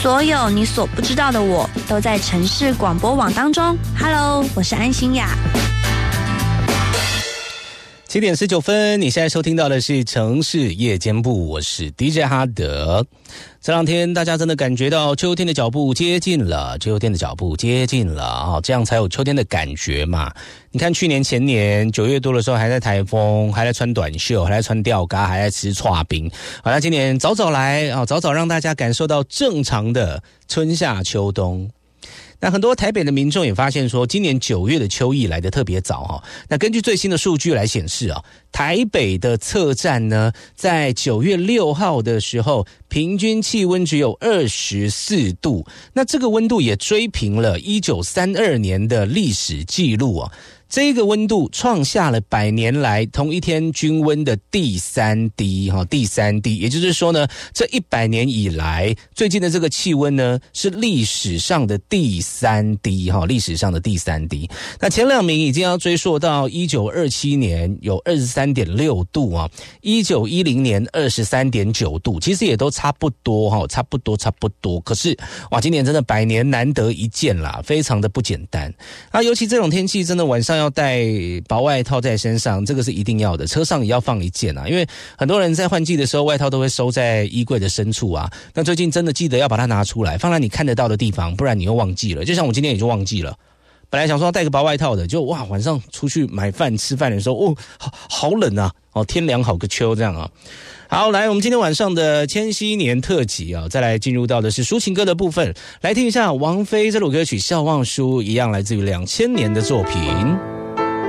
所有你所不知道的我，都在城市广播网当中。Hello， 我是安心雅。 7点19分，你现在收听到的是城市夜间部，我是 DJ 哈德。这两天大家真的感觉到秋天的脚步接近了，这样才有秋天的感觉嘛。你看去年前年9月多的时候还在台风，还在穿短袖，还在穿吊嘎，还在吃剉冰。好，那今年早早来，早早让大家感受到正常的春夏秋冬。那很多台北的民众也发现说，今年9月的秋意来得特别早。那根据最新的数据来显示台北的测站呢，在9月6号的时候，平均气温只有24度。那这个温度也追平了1932年的历史记录。这个温度创下了100年来同一天均温的第3低，也就是说呢，这100年以来最近的这个气温呢是历史上的第3低，那前2名已经要追溯到1927年有23.6度，1910年23.9度，其实也都差不多。可是哇，今年真的100年难得一见啦，非常的不简单。尤其这种天气，真的晚上要带薄外套在身上，这个是一定要的，车上也要放一件因为很多人在换季的时候外套都会收在衣柜的深处那最近真的记得要把它拿出来，放在你看得到的地方，不然你又忘记了。就像我今天也就忘记了，本来想说要带个薄外套的，就哇，晚上出去买饭吃饭的时候好冷天凉好个秋这样好，来我们今天晚上的千禧年特辑再来进入到的是抒情歌的部分，来听一下王菲这首歌曲《笑忘书》，一样来自于2000年的作品。